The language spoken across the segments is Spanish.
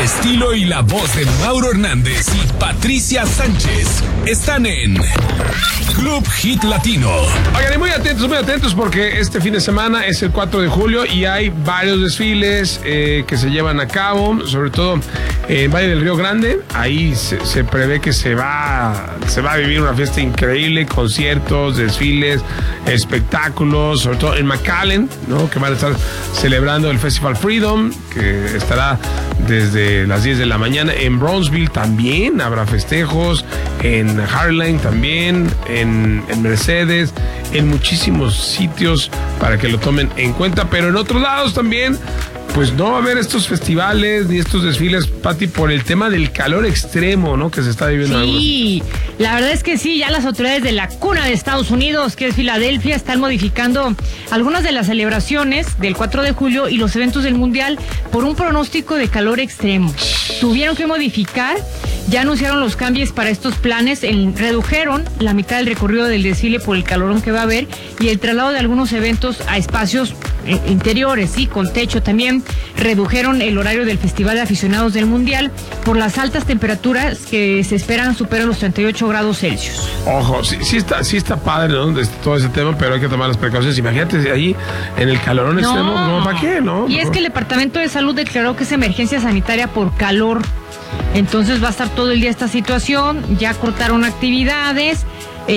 estilo y la voz de Mauro Hernández y Patricia Sánchez están en Club Hit Latino. Oigan, y muy atentos porque este fin de semana es el 4 de julio y hay varios desfiles que se llevan a cabo, sobre todo en Valle del Río Grande. Ahí se prevé que se va a vivir una fiesta increíble, conciertos, desfiles, espectáculos, sobre todo en McAllen, ¿no? Que van a estar celebrando el Festival Freedom, que estará desde las 10 de la mañana. En Brownsville también habrá festejos, en Harlem también, en Mercedes, en muchísimos sitios para que lo tomen en cuenta, pero en otros lados también pues no va a haber estos festivales ni estos desfiles, Pati, por el tema del calor extremo, ¿no? Que se está viviendo. Sí, la verdad es que sí, ya las autoridades de la cuna de Estados Unidos, que es Filadelfia, están modificando algunas de las celebraciones del 4 de julio y los eventos del Mundial por un pronóstico de calor extremo. Tuvieron que modificar, ya anunciaron los cambios para estos planes, redujeron la mitad del recorrido del desfile por el calorón que va a haber y el traslado de algunos eventos a espacios interiores, sí, con techo. También redujeron el horario del Festival de Aficionados del Mundial por las altas temperaturas que se esperan superar los 38 grados Celsius. Ojo, sí está padre, ¿no? Todo ese tema, pero hay que tomar las precauciones. Imagínate ahí en el calorón extremo, ¿no? ¿Para qué, no? Y es que el Departamento de Salud declaró que es emergencia sanitaria por calor. Entonces va a estar todo el día esta situación, ya cortaron actividades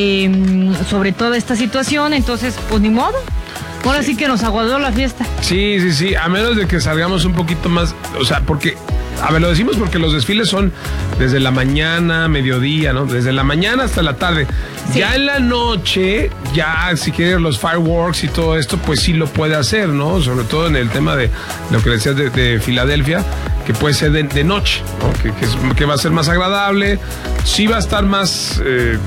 sobre toda esta situación, entonces pues ni modo. Ahora sí que nos aguardó la fiesta. Sí, a menos de que salgamos un poquito más, o sea, porque, a ver, lo decimos porque los desfiles son desde la mañana, mediodía, ¿no? Desde la mañana hasta la tarde. Sí. Ya en la noche, ya si quiere los fireworks y todo esto, pues sí lo puede hacer, ¿no? Sobre todo en el tema de lo que decías de Filadelfia, que puede ser de noche, ¿no? Que va a ser más agradable, sí va a estar más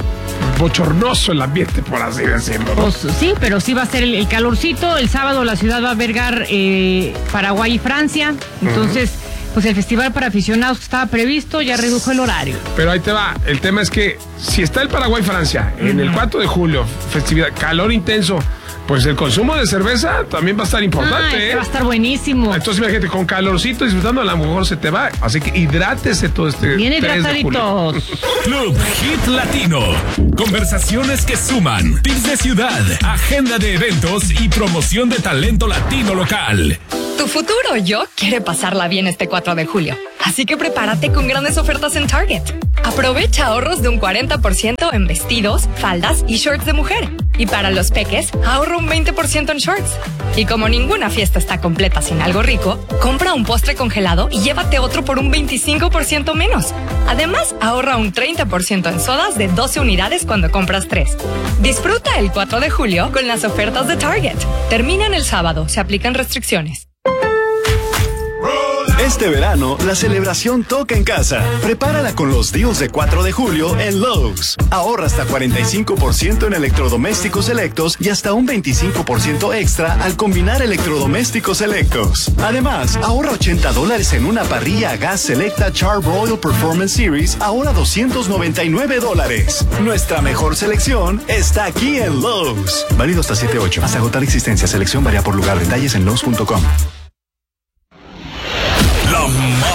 bochornoso el ambiente, por así decirlo, ¿no? Pues sí, pero sí va a ser el calorcito. El sábado la ciudad va a albergar Paraguay y Francia, entonces pues el festival para aficionados que estaba previsto ya redujo el horario. Pero ahí te va, el tema es que si está el Paraguay-Francia en el 4 de julio, festividad, calor intenso, pues el consumo de cerveza también va a estar importante. Va a estar buenísimo. Entonces imagínate, con calorcito disfrutando, a lo mejor se te va. Así que hidrátese todo este bien hidrataditos. Club Hit Latino. Conversaciones que suman. Tips de ciudad, agenda de eventos y promoción de talento latino local. Tu futuro yo quiere pasarla bien este 4 de julio. Así que prepárate con grandes ofertas en Target. Aprovecha ahorros de un 40% en vestidos, faldas y shorts de mujer. Y para los peques, ahorra un 20% en shorts. Y como ninguna fiesta está completa sin algo rico, compra un postre congelado y llévate otro por un 25% menos. Además, ahorra un 30% en sodas de 12 unidades cuando compras 3. Disfruta el 4 de julio con las ofertas de Target. Terminan el sábado, se aplican restricciones. Este verano, la celebración toca en casa. Prepárala con los deals de 4 de julio en Lowe's. Ahorra hasta 45% en electrodomésticos selectos y hasta un 25% extra al combinar electrodomésticos selectos. Además, ahorra $80 en una parrilla a gas selecta Char-Broil Performance Series, ahora $299. Nuestra mejor selección está aquí en Lowe's. Válido hasta 7/8. Hasta agotar existencia. Selección varía por lugar. Detalles en Lowe's.com.